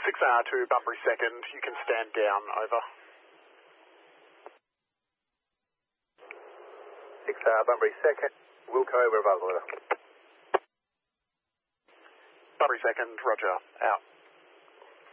6R to Bunbury second, you can stand down, over. 6R Bunbury second, Wilco over above, over. Bunbury second, roger, out.